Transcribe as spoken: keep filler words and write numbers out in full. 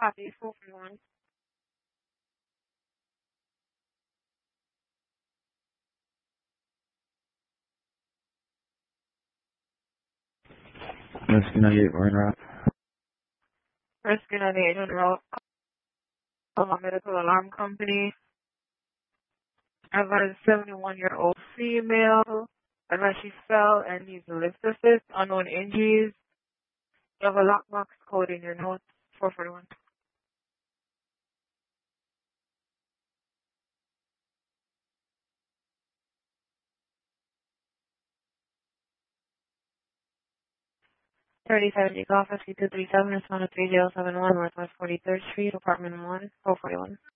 Copy, four forty-one. Whiskey ninety-eight, Warren Rock. Rescue ninety-eight on road. Call medical alarm company. I've got a seventy-one-year-old female. I've got she fell and needs a lift assist. Unknown injuries. You have a lockbox code in your notes. four forty-one. thirty-seven Golf, fifty-two thirty-seven, Arizona three zero seven one, Northwest forty-third Street, Apartment one, four forty-one.